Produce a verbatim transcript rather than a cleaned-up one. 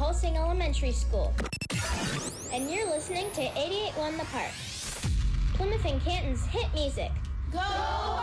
Wellsing Elementary School. And you're listening to eighty-eight point one The Park, Plymouth and Canton's hit music. Go!